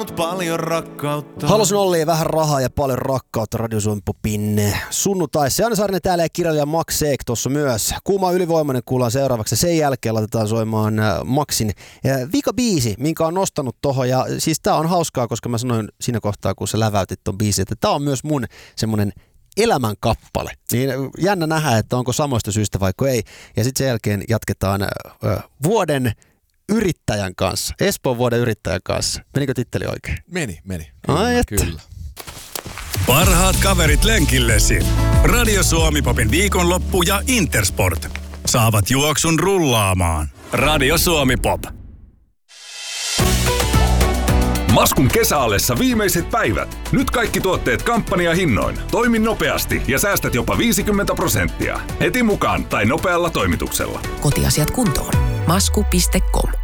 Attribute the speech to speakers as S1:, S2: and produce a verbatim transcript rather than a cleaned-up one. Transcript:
S1: Paljon rakkautta.
S2: Halusin Olliin vähän rahaa ja paljon rakkautta Radio Suomi Popin sunnuntaissa. Janne Saarinen täällä ja kirjailija Max Seek tuossa myös. Kuuma ylivoimainen kuullaan seuraavaksi. Sen jälkeen laitetaan soimaan Maxin vikabiisi, minkä on nostanut tohon. Ja siis tää on hauskaa, koska mä sanoin siinä kohtaa, kun sä läväytit ton biisin, että tää on myös mun semmonen elämän kappale. Niin jännä nähdä, että onko samoista syystä vaikka ei. Ja sitten sen jälkeen jatketaan äh, vuoden yrittäjän kanssa. Espoon vuoden yrittäjän kanssa. Menikö titteli oikein?
S3: Meni, meni.
S2: Ai että.
S3: Kyllä.
S4: Parhaat kaverit lenkillesi. Radio Suomi Popin viikonloppu ja Intersport saavat juoksun rullaamaan. Radio Suomi Pop.
S5: Maskun kesäalessa viimeiset päivät. Nyt kaikki tuotteet kampanjahinnoin. Toimi nopeasti ja säästät jopa viisikymmentä prosenttia. Heti mukaan tai nopealla toimituksella.
S6: Kotiasiat kuntoon. masku piste com